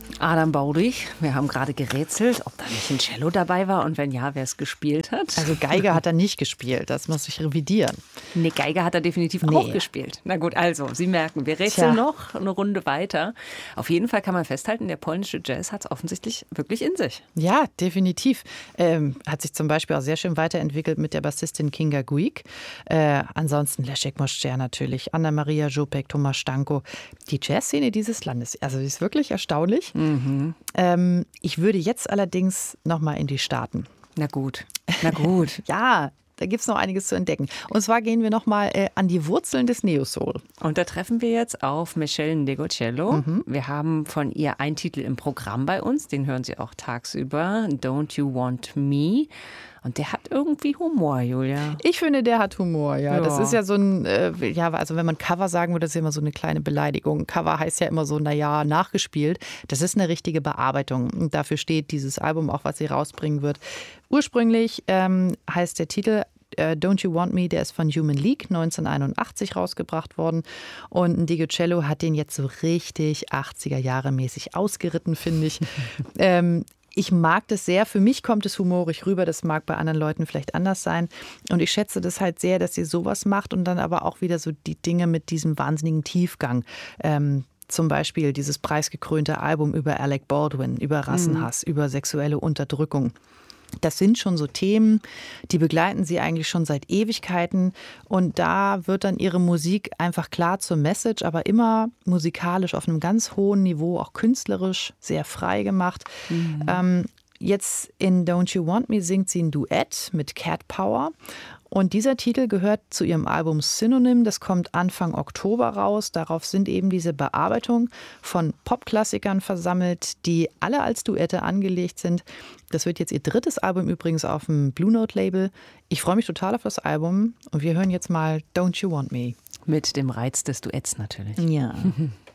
Adam Baudig. Wir haben gerade gerätselt, ob da nicht ein Cello dabei war und wenn ja, wer es gespielt hat. Also Geige hat er nicht gespielt, das muss ich revidieren. Nee, Geige hat er definitiv auch gespielt. Na gut, also, Sie merken, wir rätseln noch eine Runde weiter. Auf jeden Fall kann man festhalten, der polnische Jazz hat es offensichtlich wirklich in sich. Ja, definitiv. Hat sich zum Beispiel auch sehr schön weiterentwickelt mit der Bassistin Kinga Guik. Ansonsten Leszek Moszczer natürlich, Anna-Maria Żupek, Tomasz Stanko. Die Jazzszene dieses Landes, also die ist wirklich erstaunlich. Mhm. Ich würde jetzt allerdings noch mal in die Staaten. Na gut, na gut. Ja, da gibt es noch einiges zu entdecken. Und zwar gehen wir noch mal an die Wurzeln des Neo-Soul. Und da treffen wir jetzt auf Michelle Ndegeocello. Wir haben von ihr einen Titel im Programm bei uns, den hören Sie auch tagsüber, Don't You Want Me. Und der hat irgendwie Humor, Julia. Ich finde, der hat Humor, ja. Das ist ja so ein, also wenn man Cover sagen würde, das ist ja immer so eine kleine Beleidigung. Cover heißt ja immer so, naja, nachgespielt. Das ist eine richtige Bearbeitung. Und dafür steht dieses Album auch, was sie rausbringen wird. Ursprünglich heißt der Titel Don't You Want Me, der ist von Human League 1981 rausgebracht worden. Und Ndegeocello hat den jetzt so richtig 80er-Jahre-mäßig ausgeritten, finde ich. Ich mag das sehr. Für mich kommt es humorig rüber. Das mag bei anderen Leuten vielleicht anders sein. Und ich schätze das halt sehr, dass sie sowas macht und dann aber auch wieder so die Dinge mit diesem wahnsinnigen Tiefgang. Zum Beispiel dieses preisgekrönte Album über Alec Baldwin, über Rassenhass, über sexuelle Unterdrückung. Das sind schon so Themen, die begleiten sie eigentlich schon seit Ewigkeiten. Und da wird dann ihre Musik einfach klar zur Message, aber immer musikalisch auf einem ganz hohen Niveau, auch künstlerisch sehr frei gemacht. Jetzt in Don't You Want Me singt sie ein Duett mit Cat Power. Und dieser Titel gehört zu ihrem Album Synonym. Das kommt Anfang Oktober raus. Darauf sind eben diese Bearbeitungen von Popklassikern versammelt, die alle als Duette angelegt sind. Das wird jetzt ihr drittes Album übrigens auf dem Blue Note Label. Ich freue mich total auf das Album. Und wir hören jetzt mal Don't You Want Me. Mit dem Reiz des Duetts natürlich. Ja.